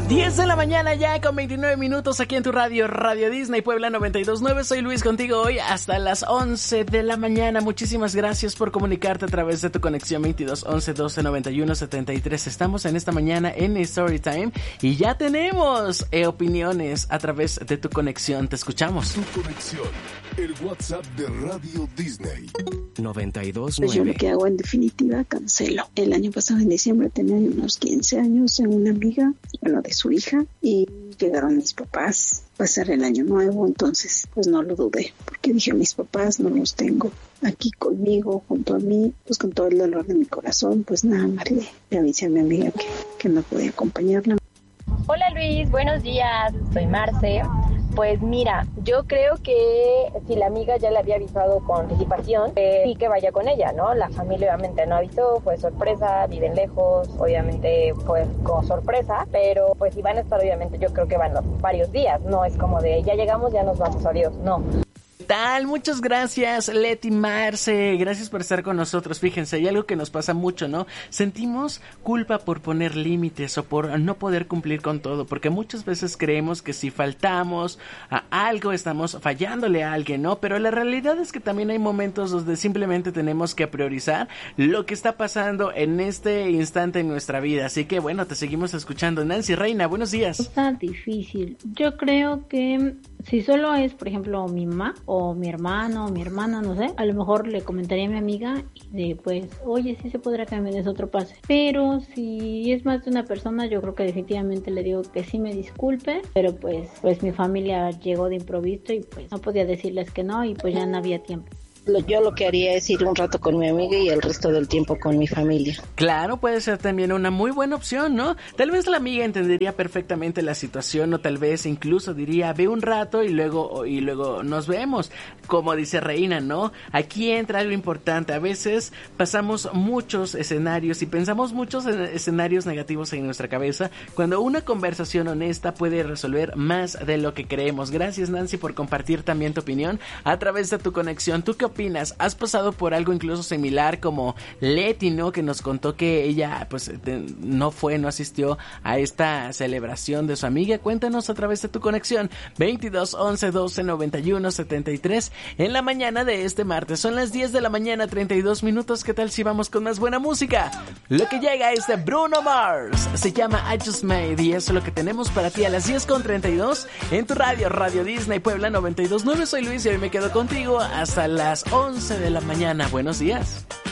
10 de la mañana ya con 29 minutos aquí en tu radio, Radio Disney Puebla 92.9. Soy Luis contigo hoy hasta las 11 de la mañana. Muchísimas gracias por comunicarte a través de tu conexión 22 11 12 91 73. Estamos en esta mañana en Storytime y ya tenemos opiniones a través de tu conexión. Te escuchamos. Tu conexión, el WhatsApp de Radio Disney 92.9. Pues yo lo que hago en definitiva cancelo. El año pasado en diciembre tenía unos 15 años en una amiga, bueno, de su hija, y llegaron mis papás a pasar el año nuevo, entonces pues no lo dudé, porque dije, mis papás no los tengo aquí conmigo, junto a mí, pues con todo el dolor de mi corazón, pues nada más le avisé a mi amiga que no podía acompañarla. Hola Luis, buenos días, soy Marce. Pues mira, yo creo que si la amiga ya le había avisado con anticipación, sí que vaya con ella, ¿no? La familia obviamente no avisó, fue sorpresa, viven lejos, obviamente fue como sorpresa, pero pues si van a estar obviamente yo creo que van varios días, no es como de ya llegamos, ya nos vamos, adiós, no. Tal, muchas gracias Leti Marce, gracias por estar con nosotros. Fíjense, hay algo que nos pasa mucho, ¿no? Sentimos culpa por poner límites o por no poder cumplir con todo, porque muchas veces creemos que si faltamos a algo estamos fallándole a alguien, ¿no? Pero la realidad es que también hay momentos donde simplemente tenemos que priorizar lo que está pasando en este instante en nuestra vida. Así que bueno, te seguimos escuchando. Nancy Reina, buenos días. Está difícil. Yo creo que si solo es, por ejemplo, mi mamá o mi hermano o mi hermana, no sé, a lo mejor le comentaría a mi amiga y pues, oye, sí se podrá que me des otro pase. Pero si es más de una persona, yo creo que definitivamente le digo que sí me disculpe, pero pues mi familia llegó de improviso y pues no podía decirles que no y pues ya no había tiempo. Yo lo que haría es ir un rato con mi amiga y el resto del tiempo con mi familia. Claro, puede ser también una muy buena opción, ¿no? Tal vez la amiga entendería perfectamente la situación o tal vez incluso diría, ve un rato y luego nos vemos. Como dice Reina, ¿no? Aquí entra algo importante. A veces pasamos muchos escenarios y pensamos muchos escenarios negativos en nuestra cabeza cuando una conversación honesta puede resolver más de lo que creemos. Gracias Nancy por compartir también tu opinión a través de tu conexión. ¿Tú qué opinas? ¿Has pasado por algo incluso similar como Leti, ¿no? Que nos contó que ella pues no asistió a esta celebración de su amiga. Cuéntanos a través de tu conexión 22 11 12 91 73 en la mañana de este martes. Son las 10 de la mañana 32 minutos. ¿Qué tal si vamos con más buena música? Lo que llega es de Bruno Mars, se llama I Just Made y eso es lo que tenemos para ti a las 10:32 en tu radio, Radio Disney Puebla 92.9. Soy Luis y hoy me quedo contigo hasta las 11 de la mañana. Buenos días.